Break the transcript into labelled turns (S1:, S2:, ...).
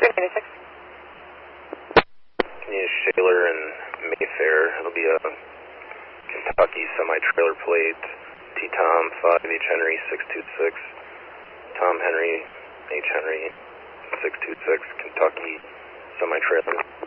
S1: Continue Shaler and Mayfair. It'll be a Kentucky semi-trailer plate, T-Tom 5 H. Henry 626, Tom Henry H. Henry 626, Kentucky semi-trailer.